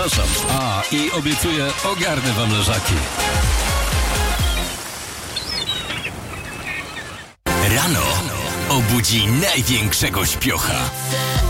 A, i obiecuję, ogarnę wam leżaki. Rano obudzi największego śpiocha.